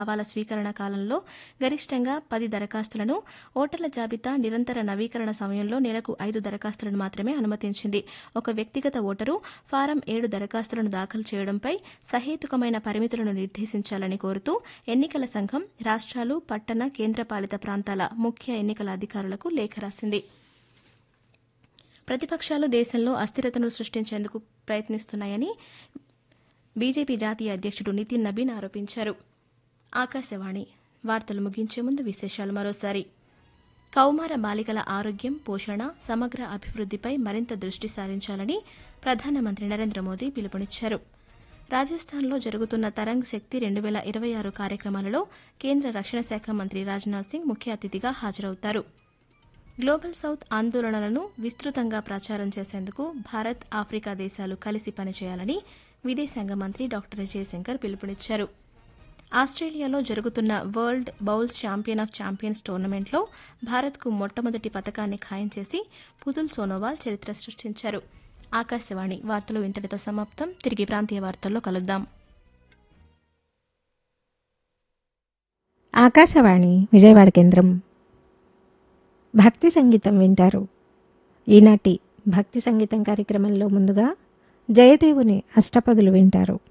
దావాల స్వీకరణ కాలంలో గరిష్టంగా 10 దరఖాస్తులను, ఓటర్ల జాబితా నిరంతర నవీకరణ సమయంలో నెలకు 5 దరఖాస్తులను మాత్రమే అనుమతించింది. ఒక వ్యక్తిగత ఓటరు ఫారం 7 దరఖాస్తులను దాఖలు చేయడంపై సహేతుకమైన పరిమితులను నిర్దేశించాలని కోరుతూ ఎన్నికల సంఘం రాష్ట్రాలు, పట్టణ, కేంద్రపాలిత ప్రాంతాల ముఖ్య ఎన్నికల అధికారులకు లేఖ రాసింది. ప్రతిపక్షాలు దేశంలో అస్థిరతను సృష్టించేందుకు ప్రయత్నిస్తున్నాయని బీజేపీ జాతీయ అధ్యక్షుడు నితిన్ నబీన్ ఆరోపించారు. ఆకాశవాణి వార్తలు ముగించే ముందు విశేషాలు మరోసారి. కౌమార బాలికల ఆరోగ్యం, పోషణ, సమగ్ర అభివృద్దిపై మరింత దృష్టి సారించాలని ప్రధానమంత్రి నరేంద్ర మోదీ పిలుపునిచ్చారు. రాజస్థాన్లో జరుగుతున్న తరంగ్ శక్తి 2026 కార్యక్రమాలలో కేంద్ర రక్షణ శాఖ మంత్రి రాజ్నాథ్ సింగ్ ముఖ్య అతిథిగా హాజరవుతారు. గ్లోబల్ సౌత్ ఆందోళనలను విస్తృతంగా ప్రచారం చేసేందుకు భారత్, ఆఫ్రికా దేశాలు కలిసి పనిచేయాలని విదేశాంగ మంత్రి డాక్టర్ జయశంకర్ పిలుపునిచ్చారు. ఆస్ట్రేలియాలో జరుగుతున్న world bowls champion of champions టోర్నమెంట్లో భారత్కు మొట్టమొదటి పతకాన్ని ఖాయం చేసి పుతుల్ సోనోవాల్ చరిత్ర సృష్టించారు. ఆకాశవాణి వార్తలు ఇంతటితో సమాప్తం. తిరిగి ప్రాంతీయ వార్తల్లో కలుద్దాం. ఆకాశవాణి విజయవాడ కేంద్రం. భక్తి సంగీతం వింటారు. ఈనాటి భక్తి సంగీతం కార్యక్రమంలో ముందుగా జయదేవుని అష్టపదులు వింటారు.